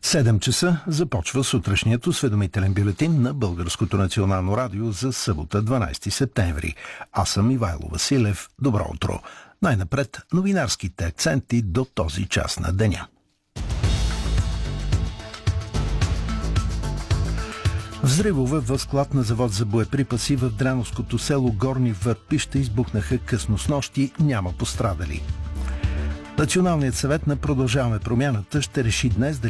7 часа започва сутрешният осведомителен бюлетин на Българското национално радио за събота, 12 септември. Аз съм Ивайло Василев. Добро утро. Най-напред новинарските акценти до този час на деня. Взривове в склад на завод за боеприпаси в Дряновското село Горни Върпища избухнаха късно снощи, няма пострадали. Националният съвет на Продължаваме промяната ще реши днес дали